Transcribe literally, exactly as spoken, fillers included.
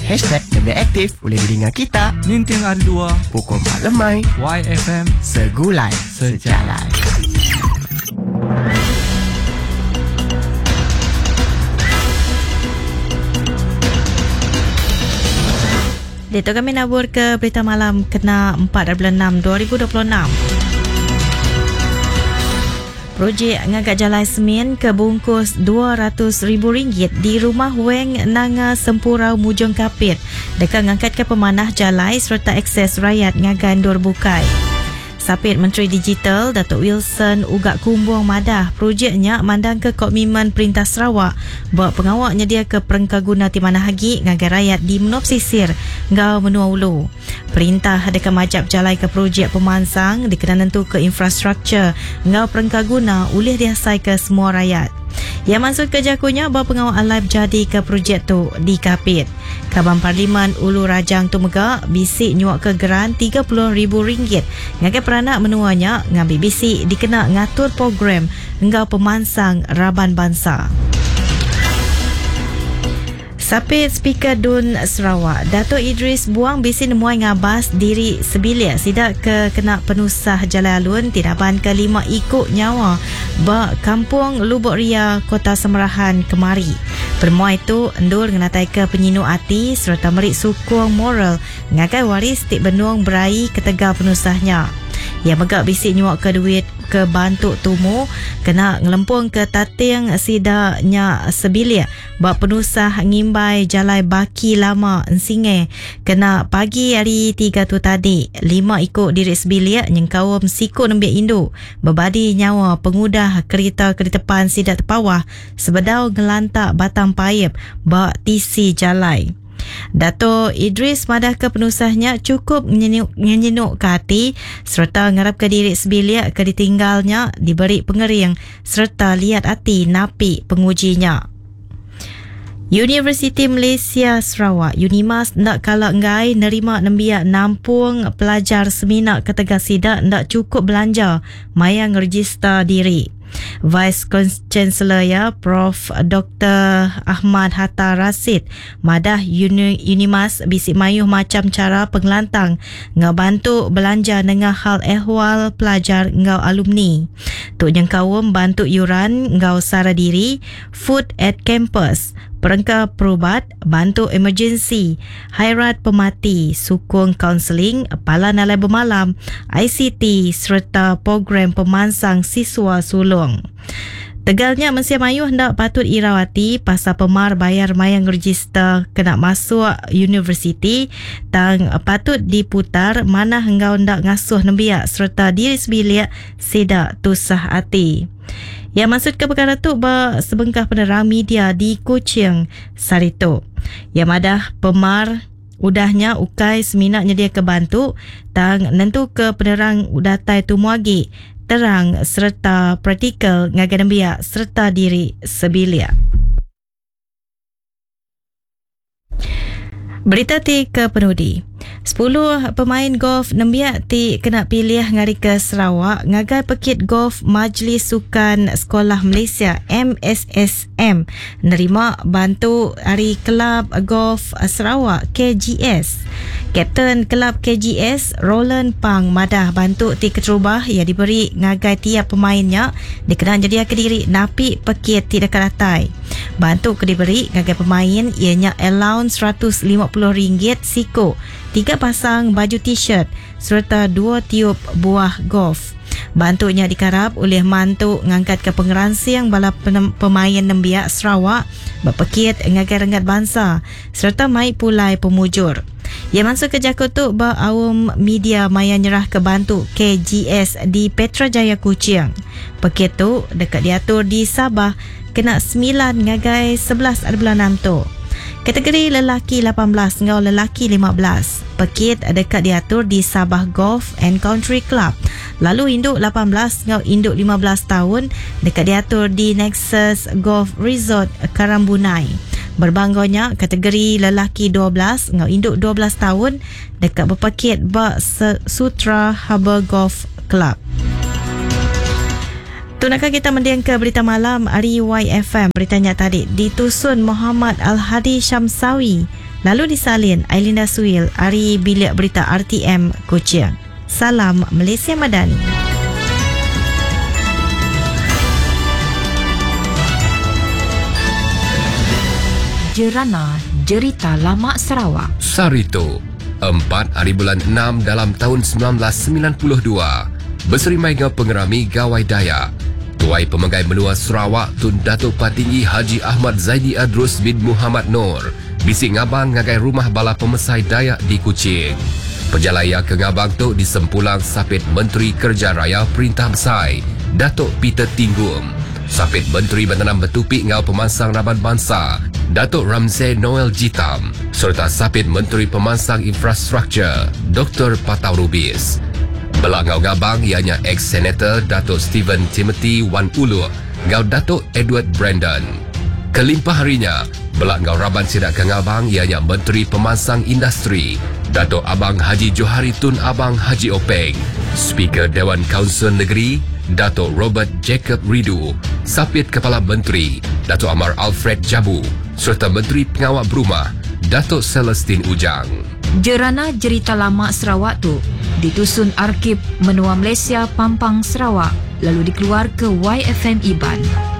Hashtag lebih aktif boleh dengar kita. Nintiang ada dua Pukul empat lemai Y F M Segulai Sejalan. Itu kami nabur ke berita malam kena empat enam dua ribu dua puluh enam. Projek ngagak jalan semen kebungkus dua ratus ribu ringgit di rumah Weng Nanga Sempurau Mujung Kapit dekat ngangkat ke pemanah jalai serta akses rakyat ngagan Dor Bukai. Sapit Menteri Digital Datuk Wilson ugak kumbuang madah projeknya mandang ke Komitmen Perintah Sarawak buat pengawak nyedia ke perengka guna di mana hagi ngagai rakyat di Menop Sisir ngau Menua Ulu. Perintah dekat majap jalai ke projek pemansang dikena nentu ke infrastruktur ngau perengka guna ulih diasai ke semua rakyat. Yang masuk ke jakunya bahawa pengawal alive jadi ke projek tu di Kapit. Kaban Parlimen Ulu Rajang tu megak bisik nyuak ke geran tiga puluh ribu ringgit. Ngagai peranak menuanya ngambil bisik dikena ngatur program engau pemansang Raban Bangsa. Sapit Speaker Dun Sarawak Datuk Idris buang bisi nemuai ngabas diri sebilik sidak ke kena penusah Jalan Alun tinaban ke lima ikut nyawa ba Kampung Lubuk Ria Kota Semerahan kemari. Permuai itu endur ngenatai ke penyinu ati serta merik sukung moral ngagai waris tik benung berai ketegar penusahnya. Yang megak bisik nyuak ke duit ke bantuk tumu kena ngelempung ke tating sidaknya sebilik bak penusah ngimbai jalai baki lama ensinge kena pagi hari tiga tu tadi lima ikut diri sebilik nyengkawam sikut nembiak induk berbadi nyawa pengudah kereta keretapan sidak terpawah sebedau ngelantak batang paip bak tisi jalai. Dato' Idris madah ke penusahnya cukup nyenyenuk ke hati serta ngarap ke diri sebilik ke ditinggalnya diberi pengering serta lihat hati napi pengujinya. Universiti Malaysia Sarawak Unimas nak kalak ngai nerima nembiak nampung pelajar seminar ketegak sidak nak cukup belanja mayang register diri. Vice Chancellor ya Prof Doktor Ahmad Hatta Rasid madah Uni, Unimas bisik mayuh macam cara pengelantang ngau bantu belanja dengan hal ehwal pelajar ngau alumni. Tuk nyengkawum bantu yuran ngau sara diri, food at campus, perengka perubat, bantu emergency, hairat pemati, sukung kaunseling, pala nalai bermalam, I C T serta program pemansang siswa sulung. Tegalnya Mensia Mayuh hendak patut irawati pasal pemar bayar mayang register kena masuk universiti tang patut diputar mana henggau hendak ngasuh nembiak serta diri sebilik sedak tusah hati. Yang maksud ke perkara tu ba sebengkah penerang media di Kuching Sarito. Yang madah pemar udahnya ukai seminak nyedia ke bantu tang nentu ke penerang datai tu muagi terang serta praktikal ngagai nembiak serta diri sebilik. Berita ti ke penudi. sepuluh pemain golf nembiak ti kena pilih ngari ke Sarawak ngagai pekit golf Majlis Sukan Sekolah Malaysia M S S M nerima bantu hari Kelab Golf Sarawak K G S. Kapten Kelab K G S Roland Pang madah bantu ti keterubah ia diberi ngagai tiap pemainnya dikena jadi ke diri napi pekit ti dekat latai. Bantu ke diberi ngagai pemain ianya allowance seratus lima puluh ringgit siko, tiga pasang baju t-shirt serta dua tiup buah golf. Bantunya dikarap oleh mantu ngangkat ke pengeransiang bala pemain nembiak Sarawak berpekit ngagai-rengat bangsa serta mai pulai pemujur. Yang masuk ke jakut tu ba awam media maya nyerah ke bantu K G S di Petrajaya Kuching. Pekit tu dekat diatur di Sabah kena sembilan ngagai sebelas ada bulan enam tu. Kategori lelaki lapan belas ngau lelaki lima belas. Pekit dekat diatur di Sabah Golf and Country Club. Lalu induk lapan belas ngau induk lima belas tahun dekat diatur di Nexus Golf Resort Karambunai. Berbanggonya kategori lelaki dua belas ngau induk dua belas tahun dekat berpekit Bak Sutra Harbour Golf Club. Tunakah kita mendiang ke berita malam hari Y F M. Beritanya tadi ditusun Muhammad Al-Hadi Syamsawi Lalu disalin Ailinda Suil, Ari Bilik Berita R T M Kuching. Salam Malaysia Madani. Jerana Jerita Lama Sarawak. Sarito, empat hari bulan enam dalam tahun sembilan belas sembilan puluh dua. Berserimai dengan pengerami Gawai Dayak. Tuai Pemegai Menua Sarawak Tun Datuk Patinggi Haji Ahmad Zaidi Adrus bin Muhammad Nur bising ngabang ngagai rumah bala pemesai Dayak di Kuching. Perjalanan ke ngabang tu disempulang Sapit Menteri Kerja Raya Perintah Besar Datuk Peter Tinggum, Sapit Menteri Bertanam Bertupik ngau Pemansang Raban Bangsa Datuk Ramzai Noel Jitam serta Sapit Menteri Pemansang Infrastruktur Doktor Patau Rubis. Belak ngau ngabang ianya ex-senator Datuk Stephen Timothy Wan Ulu ngau Datuk Edward Brandon. Kelimpah harinya, belak ngau Raban Sidak ke ngabang ianya Menteri Pemansang Industri Datuk Abang Haji Johari Tun Abang Haji Openg, Speaker Dewan Kaunsil Negeri Datuk Robert Jacob Ridu, Sapit Kepala Menteri Datuk Amar Alfred Jabu serta Menteri Pengawal Berumah Datuk Celestine Ujang. Jerana Jerita Lama Sarawak tu ditusun Arkib Menua Malaysia Pampang Sarawak lalu dikeluar ke Y F M Iban.